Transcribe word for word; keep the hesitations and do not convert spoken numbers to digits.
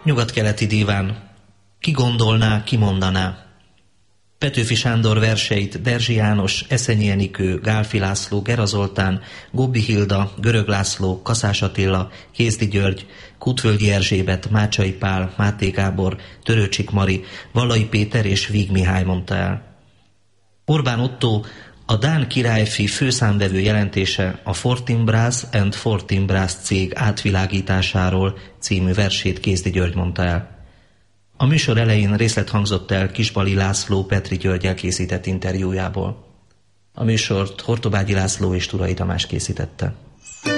Nyugat-keleti díván. Ki gondolná, ki mondaná. Petőfi Sándor verseit Derzsi János, Eszenyi Enikő, Gálfi László, Gera Zoltán, Gobbi Hilda, Görög László, Kaszás Attila, Kézdi György, Kútvölgyi Erzsébet, Mácsai Pál, Máté Gábor, Törőcsik Mari, Vallai Péter és Víg Mihály mondta el. Orbán Ottó, a dán királyfi főszámvevő jelentése a Fortinbras and Fortinbras cég átvilágításáról című versét Kézdi György mondta el. A műsor elején részlet hangzott el Kisbali László Petri Györgyel készített interjújából. A műsort Hortobágyi László és Turai Tamás készítette.